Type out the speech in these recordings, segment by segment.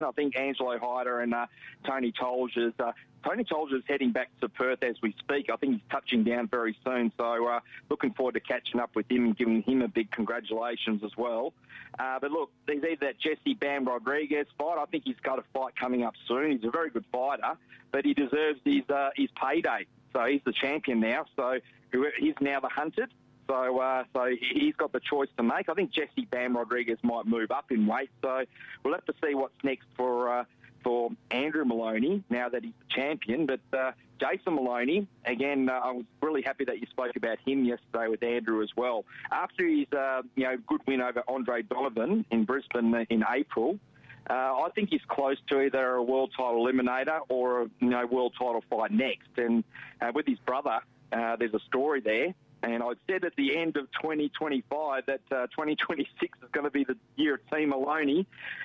I think Angelo Hyder and Tony Tolgers. Tony Tolger's heading back to Perth as we speak. I think he's touching down very soon. So looking forward to catching up with him and giving him a big congratulations as well. But look, there's either that Jesse Bam Rodriguez fight. I think he's got a fight coming up soon. He's a very good fighter, but he deserves his payday. So he's the champion now. So he's now the hunted. So he's got the choice to make. I think Jesse Bam Rodriguez might move up in weight. So we'll have to see what's next for Andrew Maloney now that he's the champion. But Jason Maloney, again, I was really happy that you spoke about him yesterday with Andrew as well. After his good win over Andre Donovan in Brisbane in April, I think he's close to either a world title eliminator or a world title fight next. And with his brother, there's a story there. And I said at the end of 2025 that 2026 is going to be the year of Team Maloney.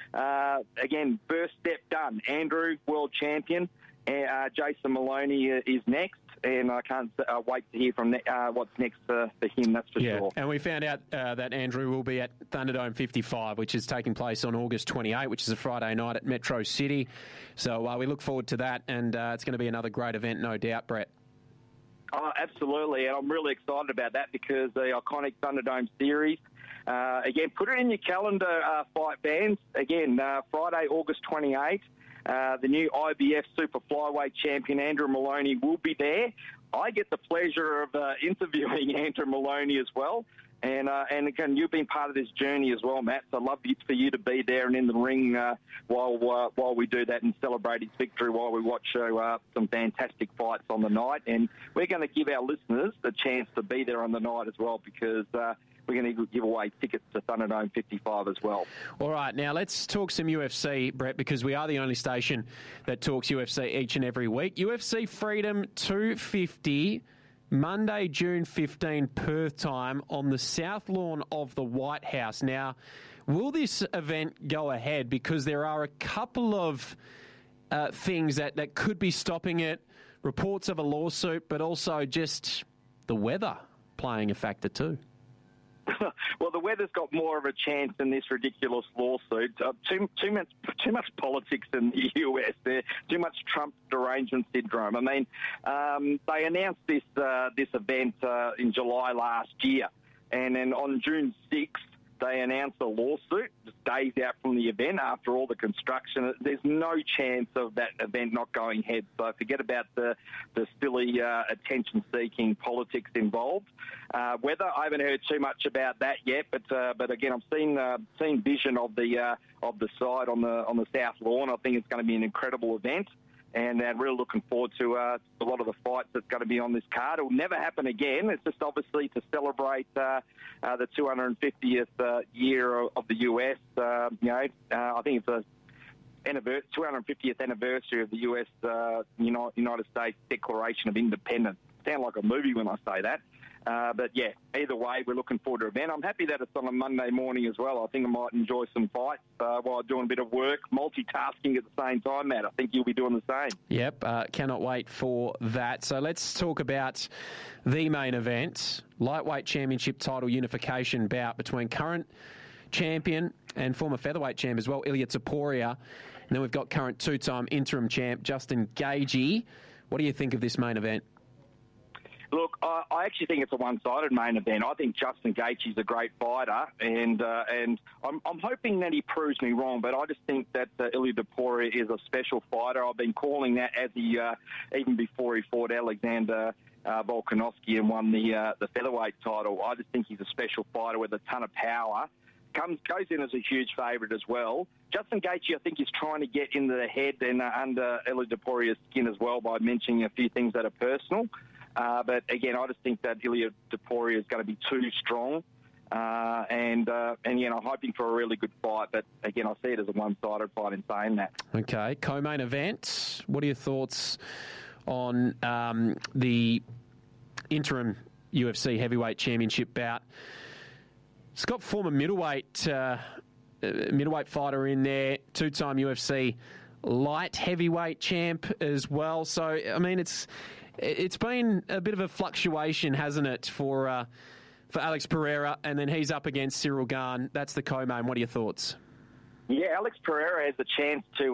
Again, first step done. Andrew, world champion. Jason Maloney is next. And I can't wait to hear from what's next for him, that's for sure. And we found out that Andrew will be at Thunderdome 55, which is taking place on August 28, which is a Friday night at Metro City. So we look forward to that, and it's going to be another great event, no doubt, Brett. Oh, absolutely, and I'm really excited about that because the iconic Thunderdome series, again, put it in your calendar, fight fans. Again, Friday, August 28th, the new IBF Super Flyweight champion, Andrew Maloney, will be there. I get the pleasure of interviewing Andrew Maloney as well. And again, you've been part of this journey as well, Matt. So I'd love for you to be there and in the ring while we do that and celebrate his victory while we watch some fantastic fights on the night. And we're going to give our listeners the chance to be there on the night as well because we're going to give away tickets to Thunderdome 55 as well. All right, now let's talk some UFC, Brett, because we are the only station that talks UFC each and every week. UFC Freedom 250... Monday, June 15, Perth time, on the south lawn of the White House. Now, will this event go ahead? Because there are a couple of things that could be stopping it. Reports of a lawsuit, but also just the weather playing a factor too. Well, the weather's got more of a chance than this ridiculous lawsuit. Too much politics in the US. There, too much Trump derangement syndrome. I mean, they announced this event in July last year, and then on June 6th, they announced a lawsuit just days out from the event after all the construction. There's no chance of that event not going ahead. So forget about the silly attention-seeking politics involved. Weather, I haven't heard too much about that yet, but again, I've seen vision of the side on the south lawn. I think it's going to be an incredible event. And really looking forward to a lot of the fights that's going to be on this card. It will never happen again. It's just obviously to celebrate the 250th year of the US. I think it's the 250th anniversary of the US United States Declaration of Independence. Sound like a movie when I say that. But yeah, either way, we're looking forward to the event. I'm happy that it's on a Monday morning as well. I think I might enjoy some fights while doing a bit of work, multitasking at the same time, Matt. I think you'll be doing the same. Yep, cannot wait for that. So let's talk about the main event, lightweight championship title unification bout between current champion and former featherweight champ as well, Ilia Topuria. And then we've got current two-time interim champ, Justin Gaethje. What do you think of this main event? Look, I actually think it's a one-sided main event. I think Justin Gaethje's a great fighter, and I'm hoping that he proves me wrong. But I just think that Ilia Topuria is a special fighter. I've been calling that as he even before he fought Alexander Volkanovski and won the featherweight title. I just think he's a special fighter with a ton of power. Goes in as a huge favourite as well. Justin Gaethje, I think, is trying to get into the head and under Ilia Topuria's skin as well by mentioning a few things that are personal. But again, I just think that Ilia Topuria is going to be too strong. And I'm hoping for a really good fight. But again, I see it as a one-sided fight in saying that. Okay, co-main event. What are your thoughts on the interim UFC heavyweight championship bout? It's got former middleweight fighter in there, two-time UFC light heavyweight champ as well. So, I mean, it's been a bit of a fluctuation, hasn't it, for Alex Pereira, and then he's up against Cyril Gane. That's the co-main. What are your thoughts? Yeah, Alex Pereira has a chance to